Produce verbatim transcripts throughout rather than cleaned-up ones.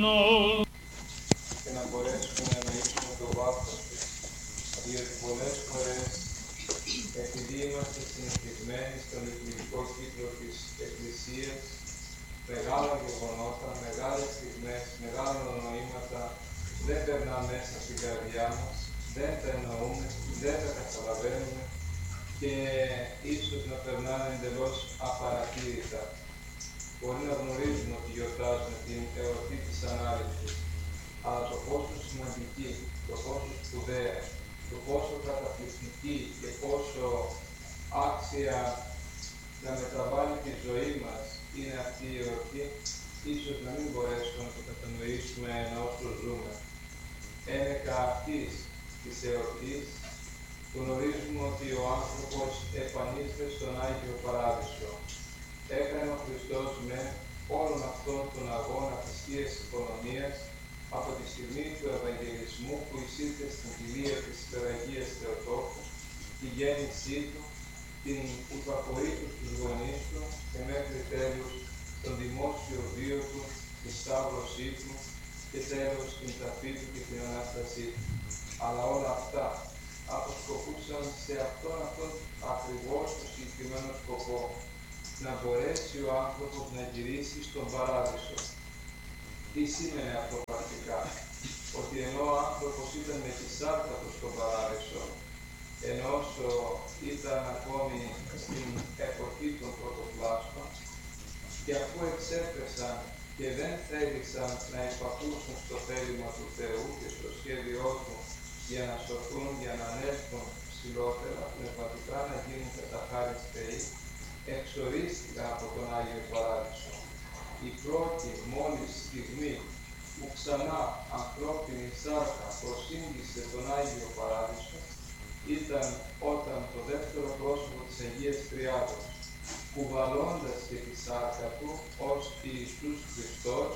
και να μπορέσουμε να εννοήσουμε το βάθος του. Διότι πολλές φορές, επειδή είμαστε συνηθισμένοι στον λειτουργικό κύκλο της Εκκλησίας, μεγάλα γεγονότα, μεγάλες στιγμές, μεγάλα νοήματα δεν περνά μέσα στην καρδιά μας, δεν τα εννοούμε, δεν τα καταλαβαίνουμε και ίσως να περνάνε εντελώς απαρατήρητα. Μπορεί να γνωρίζουμε ότι γιορτάζουμε την εορτή της Ανάληψης, αλλά το πόσο σημαντική, το πόσο σπουδαία, το πόσο καταπληκτική και πόσο άξια να μεταβάλει τη ζωή μας είναι αυτή η εορτή, ίσως να μην μπορέσουμε να το κατανοήσουμε ενώ όσο ζούμε. Ένεκα αυτής της εορτής γνωρίζουμε ότι ο άνθρωπος επανήλθε στον Άγιο Παράδεισο. Έκανε ο Χριστός με όλον αυτόν τον αγώνα της Θείας Οικονομίας από τη στιγμή του Ευαγγελισμού που εισήλθε στην κοιλία της Υπεραγίας Θεοτόκου, τη γέννησή του, την υπακοή του στους γονείς του και μέχρι τέλους τον δημόσιο βίο του, τη σταύρωσή του και τέλος την ταφή του και την Ανάστασή του. Αλλά όλα αυτά αποσκοπούσαν σε αυτόν αυτόν ακριβώς το συγκεκριμένο σκοπό, να μπορέσει ο άνθρωπος να γυρίσει στον Παράδεισο. Τι σήμαινε αυτό πρακτικά? Ότι ενώ ο άνθρωπος ήταν με τη σάρκα του στον Παράδεισο, ενώ όσο ήταν ακόμη στην εποχή των πρωτοπλάστων, και αφού εξέφρασαν και δεν θέλησαν να υπακούσουν στο θέλημα του Θεού και στο σχέδιό του για να σωθούν, για να ανέλθουν ψηλότερα, πνευματικά να γίνουν κατά χάρις Θεοί, εξορίστηκαν από τον Άγιο Παράδεισο. Η πρώτη μόλις στιγμή που ξανά ανθρώπινη σάρκα προσήγγισε τον Άγιο Παράδεισο ήταν όταν το δεύτερο πρόσωπο της Αγίας Τριάδος, κουβαλώντας και τη σάρκα του ως Ιησούς Χριστός,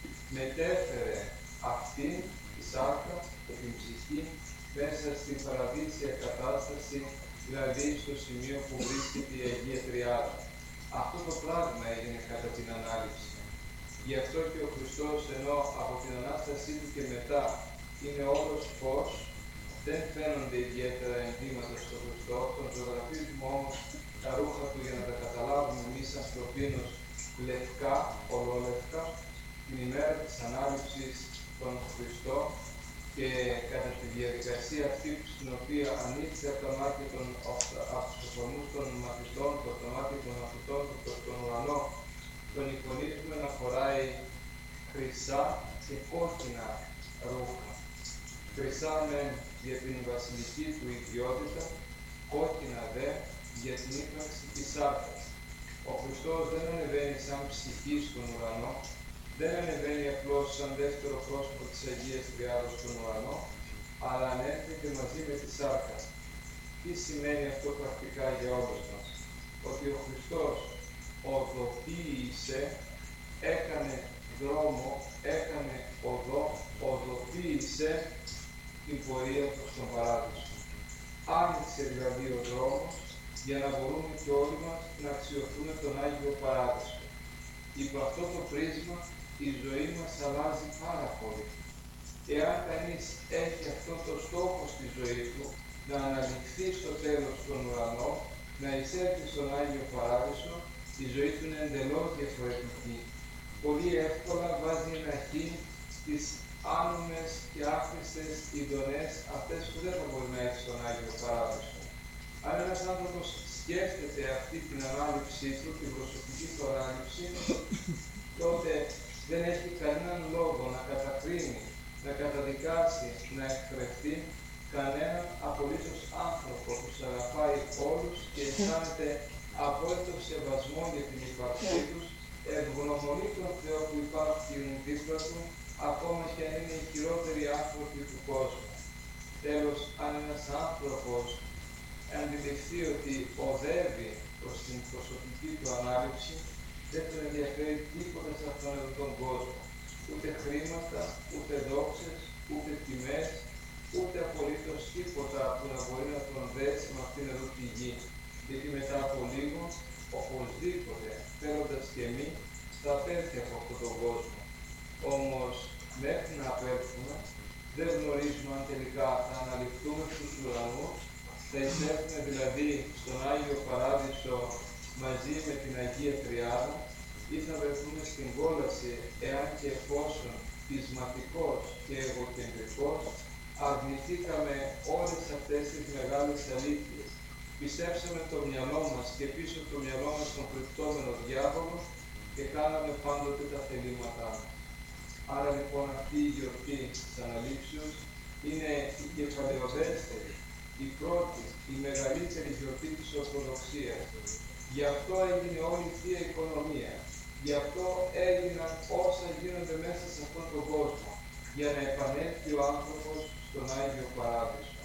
μετέφερε αυτή τη σάρκα και την ψυχή μέσα στην παραδείσια κατάσταση, δηλαδή στο σημείο που βρίσκεται η Αγία Τριάδα. Αυτό το πράγμα έγινε κατά την Ανάληψη. Γι' αυτό και ο Χριστός, ενώ από την Ανάστασή του και μετά είναι όλος φως, δεν φαίνονται ιδιαίτερα ενδύματα στο Χριστό, τον ζωγραφίζουμε όμως τα ρούχα του για να τα καταλάβουμε εμείς ανθρωπίνως λευκά, ολόλευκα, την ημέρα της Ανάληψης των Χριστό και κατά τη διαδικασία αυτή στην οποία ανοίξει από τα μάτια των, από τους οφθαλμούς των μαθητών, από τα μάτια των μαθητών του προς τον ουρανό, τον εικονίζουμε να φοράει χρυσά και κόκκινα ρούχα. Χρυσά με για την βασιλική του ιδιότητα, κόκκινα δε για την ύπαρξη της σάρκας. Ο Χριστός δεν ανεβαίνει σαν ψυχή στον ουρανό, δεν ανεβαίνει απλώς σαν δεύτερο πρόσωπο της Αγίας Τριάδος στον ουρανό, αλλά ανέρχεται μαζί με τη σάρκα. Τι σημαίνει αυτό πρακτικά για όλους μας? Ότι ο Χριστός οδοποίησε, έκανε δρόμο, έκανε οδό, οδοποίησε την πορεία του στον Παράδεισο. Άνοιξε δηλαδή ο δρόμος για να μπορούμε και όλοι μας να αξιοθούμε τον Άγιο Παράδεισο. Υπό αυτό το πρίσμα η ζωή μας αλλάζει πάρα πολύ. Εάν κανείς έχει αυτό το στόχο στη ζωή του, να αναλυφθεί στο τέλος στον ουρανό, να εισέλθει στον Άγιο Παράδεισο, η ζωή του είναι εντελώς διαφορετική. Πολύ εύκολα βάζει ένα χ στις άνομες και άχρηστες ειδονές, αυτές που δεν θα μπορεί να έχει στον Άγιο Παράδεισο. Αν ένας άνθρωπος σκέφτεται αυτή την ανάληψή του, την προσωπική του ανάληψη, τότε δεν έχει κανέναν λόγο να κατακρίνει, να καταδικάσει, να εκφρευτεί κανέναν απολύτως άνθρωπο που τους αγαπάει όλους και αισθάνεται απόλυτο σεβασμό για την ύπαρξή τους, ευγνωμονεί τον Θεό που υπάρχουν δίπλα του, ακόμα και αν είναι οι χειρότεροι άνθρωποι του κόσμου. Τέλος, αν ένας άνθρωπος αντιληφθεί ότι οδεύει προς την προσωπική του ανάληψη, δεν τον ενδιαφέρει τίποτα σε αυτόν εδώ τον κόσμο. Ούτε χρήματα, ούτε δόξες, ούτε τιμές, ούτε απολύτως τίποτα που να μπορεί να τον δέσει με αυτήν εδώ τη γη. Γιατί μετά από λίγο, οπωσδήποτε, θέλοντας και εμείς, θα πέφτει από αυτόν τον κόσμο. Όμως μέχρι να απέλθουμε δεν γνωρίζουμε αν τελικά θα αναλυφθούμε στους ουρανούς, θα εισέλθουμε δηλαδή στον Άγιο Παράδεισο μαζί με την Αγία Τριάδα ή θα βρεθούμε στην κόλαση εάν και εφόσον πεισματικός και εγωκεντρικός αρνηθήκαμε όλες αυτές τις μεγάλες αλήθειες. Πιστέψαμε το μυαλό μας και πίσω από το μυαλό μας τον κρυπτόμενο διάβολο και κάναμε πάντοτε τα θελήματά μας. Άρα λοιπόν αυτή η γιορτή της Αναλήψεως είναι η κεφαλαιοδέστερη, η πρώτη, η μεγαλύτερη γιορτή της Ορθοδοξίας. Γι' αυτό έγινε όλη η Θεία Οικονομία. Γι' αυτό έγιναν όσα γίνονται μέσα σε αυτόν τον κόσμο, για να επανέλθει ο άνθρωπος στον Άγιο Παράδεισο.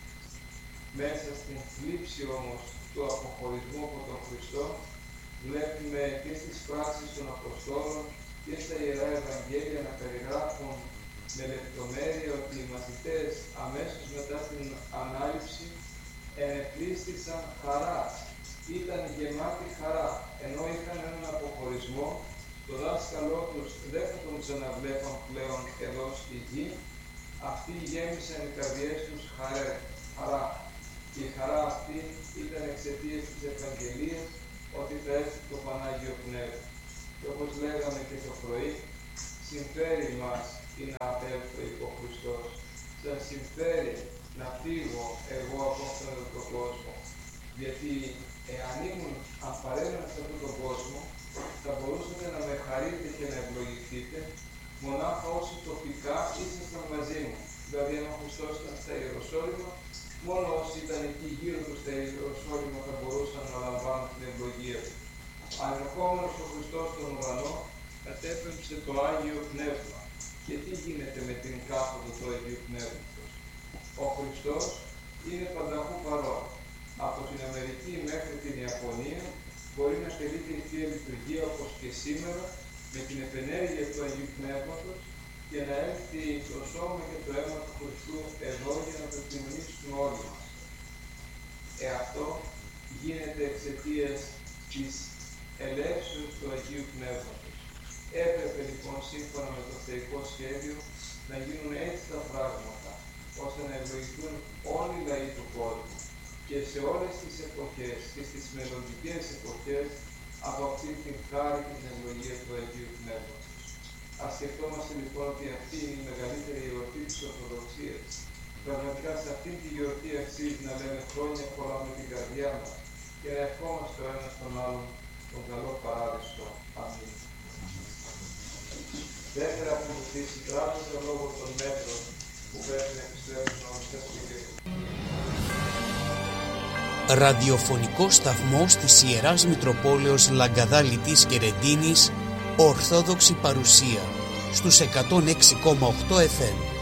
Μέσα στην θλίψη όμως του αποχωρισμού από τον Χριστό, βλέπουμε και στις πράξεις των Αποστόλων και στα Ιερά Ευαγγέλια να περιγράφουν με λεπτομέρεια ότι οι μαθητές αμέσως μετά την Ανάληψη ενεπλήστησαν χαράς. Ήταν γεμάτοι χαρά, ενώ είχαν έναν αποχωρισμό, το δάσκαλό τους δεν θα τον ξαναβλέπαν πλέον εδώ στη γη. Αυτοί γέμισαν οι καρδιές τους χαρά. Και η χαρά αυτή ήταν εξαιτίας της Ευαγγελίας ότι θα έρθει το Πανάγιο Πνεύμα. Και όπως λέγαμε και το πρωί, συμφέρει μας ή να απέλθω υπό Χριστός. Σας συμφέρει να φύγω εγώ από αυτόν τον κόσμο. Γιατί εάν ήμουν, αν παρέμενα σε αυτόν τον κόσμο, θα μπορούσατε να με χαρείτε και να ευλογηθείτε μονάχα όσοι τοπικά ήσασταν μαζί μου. Δηλαδή, αν ο Χριστός ήταν στα Ιεροσόλυμα, μόνο όσοι ήταν εκεί γύρω του στα Ιεροσόλυμα θα μπορούσαν να λαμβάνουν την ευλογία του. Αν ερχόμενος ο Χριστός στον ουρανό, κατέπεμψε το Άγιο Πνεύμα. Και τι γίνεται με την κάθοδο του Αγίου Πνεύματος? Ο Χριστός είναι πανταχού παρόν. Από την Αμερική μέχρι την Ιαπωνία μπορεί να τελείται η Θεία Λειτουργία όπως και σήμερα με την επενέργεια του Αγίου Πνεύματος και να έρθει το σώμα και το αίμα του Χριστού εδώ για να το κοινωνήσουμε όλοι μας. Ε, αυτό γίνεται εξαιτίας της ελεύσεως του Αγίου Πνεύματος. Έπρεπε λοιπόν σύμφωνα με το θεϊκό σχέδιο να γίνουν έτσι τα πράγματα, ώστε να ευλογηθούν όλοι οι λαοί του κόσμου και σε όλες τις εποχές και στις μελλοντικές εποχές από αυτή την χάρη και την ευλογία του Αγίου Πνεύματος. Ας σκεφτόμαστε λοιπόν ότι αυτή είναι η μεγαλύτερη γιορτή της Ορθοδοξίας. Πραγματικά σε αυτή τη γιορτή αξίζει να λέμε χρόνια πολλά με την καρδιά μας και να ευχόμαστε ο ένας τον άλλον τον καλό παράδεισο. Αμήν. Δεύτερα από τη συντράπεζα λόγω των μέτρων που πρέπει να επιστρέψουν όλοι στα σπίτια. Ραδιοφωνικό σταθμός της Ιεράς Μητροπόλεως Λαγκαδά Λιτής και Ρεντίνης, Ορθόδοξη παρουσία στους εκατόν έξι κόμμα οκτώ εφ εμ.